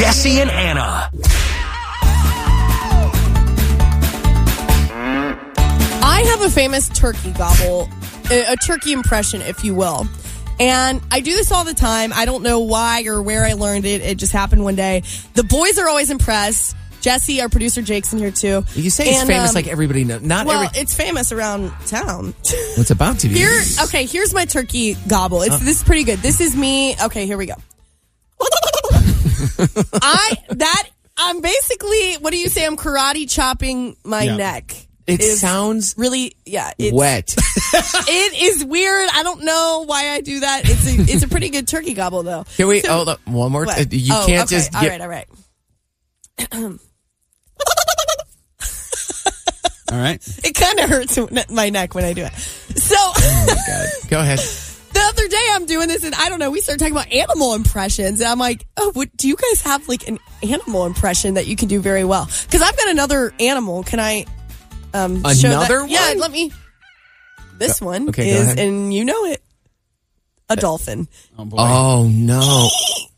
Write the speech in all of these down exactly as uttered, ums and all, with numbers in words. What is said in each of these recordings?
Jesse and Anna. I have a famous turkey gobble, a, a turkey impression, if you will. And I do this all the time. I don't know why or where I learned it. It just happened one day. The boys are always impressed. Jesse, our producer, Jake's in here too. You say it's and, famous um, like everybody knows. Not well, every. it's famous around town. What's about to be? Here, okay, here's my turkey gobble. It's uh. This is pretty good. This is me. Okay, here we go. I that I'm basically. What do you say? I'm karate chopping my yeah. neck. It sounds really, yeah, it's, wet. It is weird. I don't know why I do that. It's a, it's a pretty good turkey gobble, though. Can we? So, hold up, one more. T- you oh, can't okay. just. All get... right, all right. All right. It kind of hurts my neck when I do it. So, oh my God. Go ahead. The other day I'm doing this, and I don't know. We started talking about animal impressions, and I'm like, "Oh, what, do you guys have like an animal impression that you can do very well?" Because I've got another animal. Can I? Um, Another show that? one? Yeah, let me. This one okay, is, and you know it, a dolphin. Oh, boy. Oh no.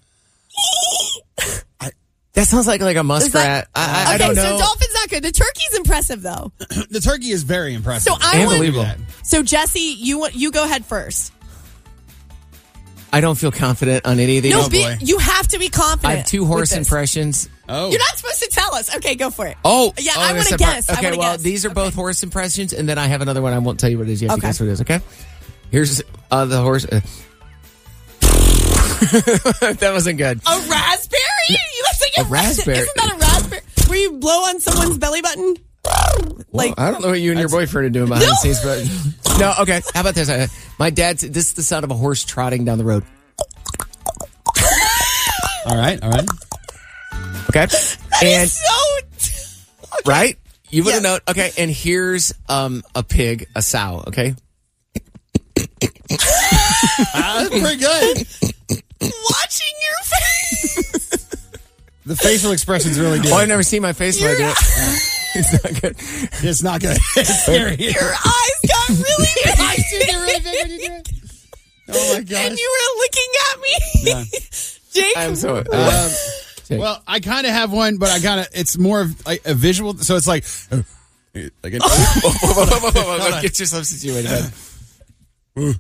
I, that sounds like like a muskrat. That, I, I, okay, I don't know. so dolphin's not good. The turkey's impressive though. The turkey is very impressive. So I Unbelievable. want, so Jesse, you want you go ahead first. I don't feel confident on any of these. No, oh, be, boy. you have to be confident. I have two horse impressions. Oh, You're not supposed to tell us. Okay, go for it. Oh, yeah, oh, I want to separate. guess. Okay, I well, guess. these are okay. both horse impressions, and then I have another one. I won't tell you what it is. You have okay. to guess what it is. Okay. Here's uh, the horse. Uh, that wasn't good. A raspberry? That's like a raspberry. Isn't that a raspberry? Where you blow on someone's belly button? Like, well, I don't know what you and your boyfriend are doing behind no. the scenes, but no. Okay, how about this? Uh, my dad's. This is the sound of a horse trotting down the road. all right, all right. Okay, that and is so okay. right, you would have yes. known. Okay, and here's um a pig, a sow. Okay, uh, that's pretty good. Watching your face. The facial expression's really good. Oh, I've never seen my face when I do it. It's not good. It's not good. It's scary. Your eyes got really big. Your eyes did get really big when you do it. Oh my gosh. And you were looking at me. Yeah. Jake. I'm so. Um, Uh, well, I kind of have one, but I kind of it's more of like a visual. So it's like, uh, like an, whoa, whoa, whoa, whoa, whoa, whoa. Get yourself situated. you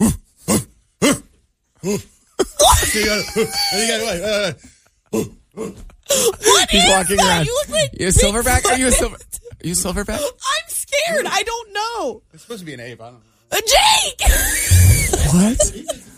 gotta, you gotta, uh, What He's is walking that? around. You look like You a silverback? Are you a silver? Are you a silverback? I'm scared. I don't know. it's supposed to be an ape. I don't know. Uh, Jake. What?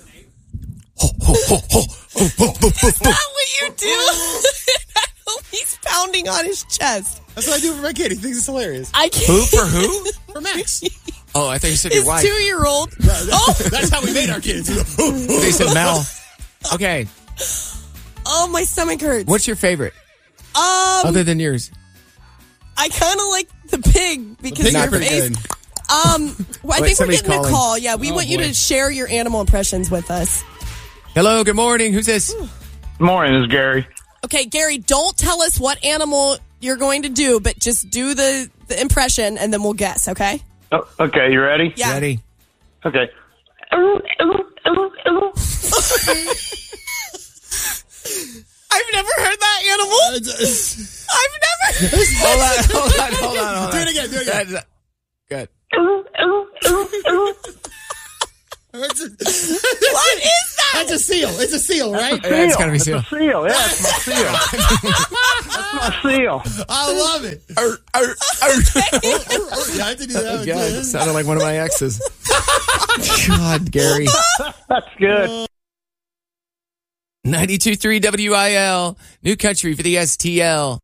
Is that what you do? He's pounding on his chest. That's what I do for my kid. He thinks it's hilarious. I can't. Who for who? For Max. Oh, I thought you said His your wife. two-year-old. Oh, that's how we made our kids. They said Mel. Okay, Oh, my stomach hurts. what's your favorite Um, other than yours? I kind of like the pig because Pig's your pretty face. good. Um, well, I Wait, think we're somebody's getting calling. a call. Yeah, we Oh, want you boy. to share your animal impressions with us. Hello, good morning. Who's this? Good morning, this is Gary. Okay, Gary, don't tell us what animal you're going to do, but just do the, the impression and then we'll guess, okay? Oh, okay, you ready? Yeah. Ready? Okay. I've never heard that animal. I've never. Hold on, hold on, hold on, hold on. Do it again, do it again. That's- Good. What is that? That's a seal. It's a seal, right? Yeah, it's gotta be It's seal. a seal. Yeah, it's my seal. That's my seal. I love it. Arr, arr, arr. Yeah, I have to do that. Oh, one, God, too. it sounded like one of my exes. God, Gary. That's good. ninety-two point three W I L, New Country for the S T L.